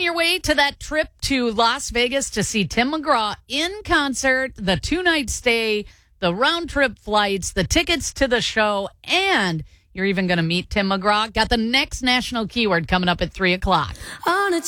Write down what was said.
your way to that trip to Las Vegas to see Tim McGraw in concert, the 2-night stay, the round-trip flights, the tickets to the show, and you're even going to meet Tim McGraw. Got the next national keyword coming up at 3 o'clock.